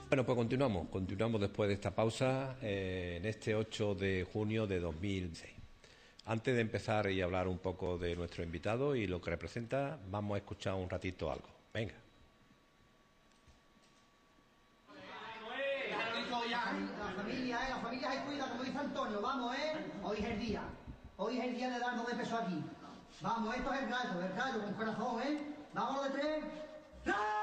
Bueno, pues continuamos después de esta pausa en este 8 de junio de 2006. Antes de empezar y hablar un poco de nuestro invitado y lo que representa, vamos a escuchar un ratito algo. Venga. La familia se cuida, como dice Antonio, vamos, hoy es el día de darnos de peso aquí. Vamos, esto es el gallo con corazón, vamos de tres. ¡Ra!